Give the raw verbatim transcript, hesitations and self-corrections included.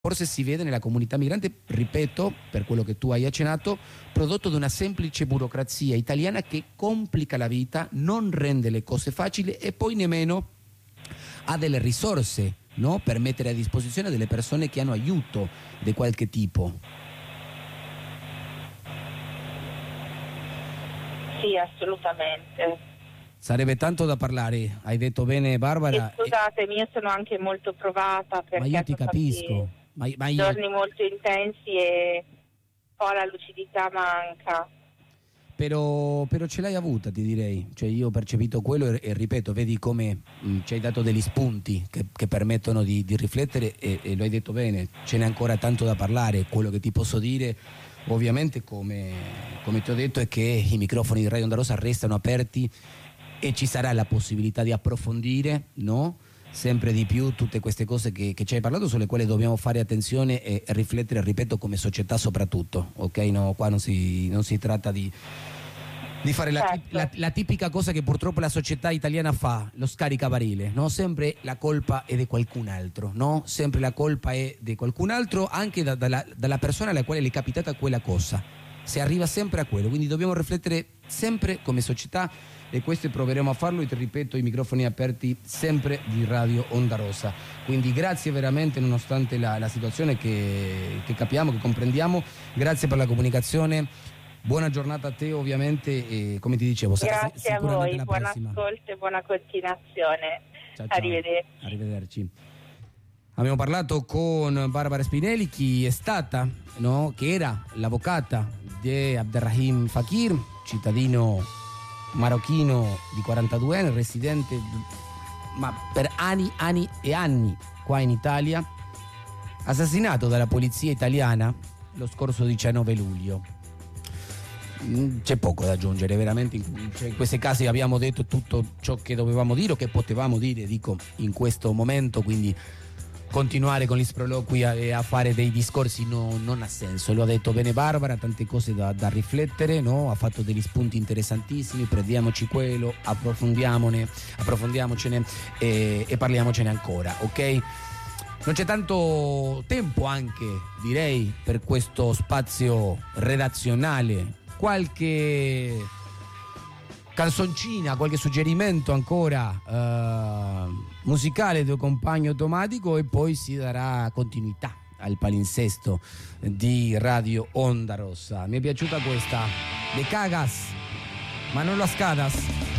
forse si vede nella comunità migrante, ripeto, per quello che tu hai accennato, prodotto di una semplice burocrazia italiana che complica la vita, non rende le cose facili e poi nemmeno ha delle risorse, no? Per mettere a disposizione delle persone che hanno aiuto di qualche tipo. Sì, assolutamente. Sarebbe tanto da parlare, hai detto bene Barbara. E scusatemi, io sono anche molto provata perché ma io ti sono capisco. Ma, ma io... giorni molto intensi e poi la lucidità manca. Però, però ce l'hai avuta, ti direi. Cioè io ho percepito quello e, e ripeto, vedi come mh, ci hai dato degli spunti che, che permettono di, di riflettere e, e lo hai detto bene, ce n'è ancora tanto da parlare. Quello che ti posso dire ovviamente, come, come ti ho detto, è che i microfoni di Radio Onda Rossa restano aperti e ci sarà la possibilità di approfondire, no? Sempre di più tutte queste cose che, che ci hai parlato, sulle quali dobbiamo fare attenzione e riflettere, ripeto, come società soprattutto, ok? No, qua non si, non si tratta di, di fare la, certo. la, la tipica cosa che purtroppo la società italiana fa, lo scaricabarile, no? Sempre la colpa è di qualcun altro, no? Sempre la colpa è di qualcun altro, anche da, dalla, dalla persona alla quale le è capitata quella cosa. Si arriva sempre a quello, quindi dobbiamo riflettere sempre come società e questo proveremo a farlo, e ti ripeto, i microfoni aperti sempre di Radio Onda Rossa. Quindi grazie veramente, nonostante la, la situazione che, che capiamo, che comprendiamo, grazie per la comunicazione, buona giornata a te ovviamente e come ti dicevo sarà grazie a voi, buon prossima. Ascolto e buona continuazione. Ciao, ciao. Arrivederci. Arrivederci. Abbiamo parlato con Barbara Spinelli, chi è stata, no? Che era l'avvocata di Abderrahim Fakir, cittadino marocchino di quarantadue anni, residente ma per anni, anni e anni qua in Italia, assassinato dalla polizia italiana lo scorso diciannove luglio. C'è poco da aggiungere, veramente in questi casi abbiamo detto tutto ciò che dovevamo dire o che potevamo dire, dico, in questo momento, quindi continuare con gli sproloqui e a fare dei discorsi no, non ha senso. Lo ha detto bene Barbara, tante cose da, da riflettere, no? Ha fatto degli spunti interessantissimi, prendiamoci quello, approfondiamone, approfondiamocene e, e parliamocene ancora, ok? Non c'è tanto tempo anche, direi, per questo spazio redazionale. Qualche canzoncina, qualche suggerimento ancora uh, musicale del compagno automatico e poi si darà continuità al palinsesto di Radio Onda Rossa. Mi è piaciuta questa, De Cagas, ma non las cadas.